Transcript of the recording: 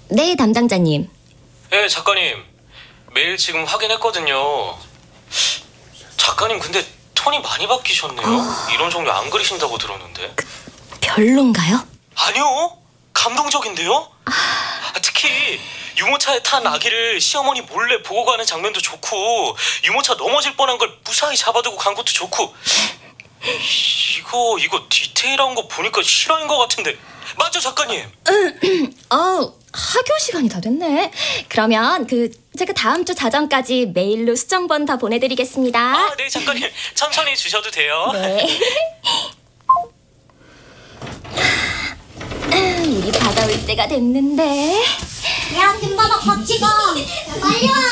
네, 담당자님. 예, 작가님. 메일 지금 확인했거든요. 작가님 근데 톤이 많이 바뀌셨네요. 이런 종류 안 그리신다고 들었는데. 별론가요? 아니요. 감동적인데요? 특히 유모차에 탄 아기를 시어머니 몰래 보고 가는 장면도 좋고, 유모차 넘어질 뻔한 걸 무사히 잡아두고 간 것도 좋고. 이거 디테일한 거 보니까 실화인 것 같은데. 맞죠, 작가님? 학교 시간이 다 됐네. 그러면 제가 다음 주 자정까지 메일로 수정본 다 보내드리겠습니다. 네, 작가님. 천천히 주셔도 돼요. 네. 우리 받아올 때가 됐는데. 야, 김바다 같이 가. 빨리 와.